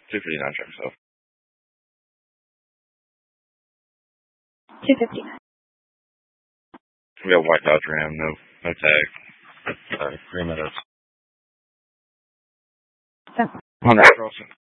259 check yourself. 259. We have white Dodge Ram, no tag. 3 minutes. So, 100 crossing.